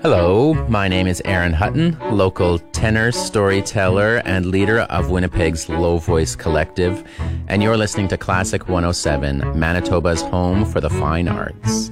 Hello, my name is Aaron Hutton, local tenor, storyteller, and leader of Winnipeg's Low Voice Collective, and you're listening to Classic 107, Manitoba's home for the fine arts.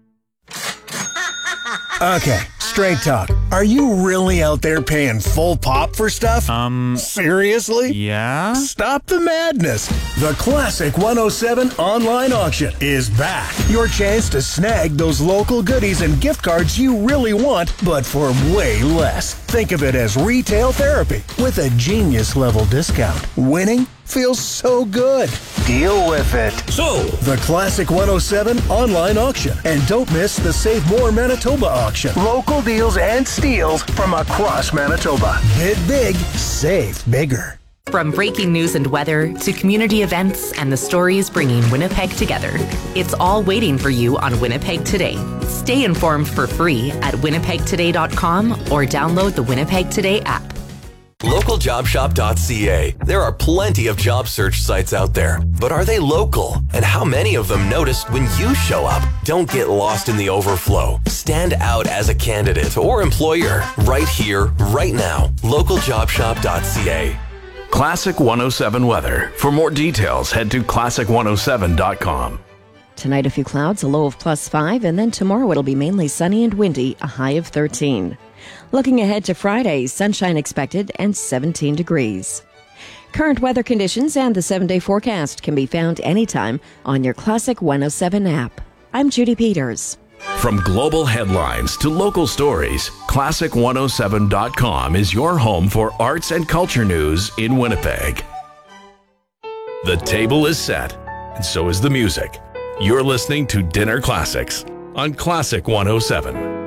Okay, straight talk. Are you really out there paying full pop for stuff? Seriously? Yeah? Stop the madness. The Classic 107 online auction is back. Your chance to snag those local goodies and gift cards you really want, but for way less. Think of it as retail therapy with a genius level discount. Winning feels so good. Deal with it. So, the Classic 107 online auction. And don't miss the Save More Manitoba auction. Local deals and steals from across Manitoba. Bid big, save bigger. From breaking news and weather to community events and the stories bringing Winnipeg together, it's all waiting for you on Winnipeg Today. Stay informed for free at winnipegtoday.com or download the Winnipeg Today app. LocalJobShop.ca. There are plenty of job search sites out there, but are they local? And how many of them notice when you show up? Don't get lost in the overflow. Stand out as a candidate or employer right here, right now. LocalJobShop.ca. Classic 107 weather. For more details, head to classic107.com. Tonight, a few clouds, a low of +5, and then tomorrow it'll be mainly sunny and windy, a high of 13. Looking ahead to Friday, sunshine expected and 17 degrees. Current weather conditions and the 7-day forecast can be found anytime on your Classic 107 app. I'm Judy Peters. From global headlines to local stories, Classic107.com is your home for arts and culture news in Winnipeg. The table is set, and so is the music. You're listening to Dinner Classics on Classic 107.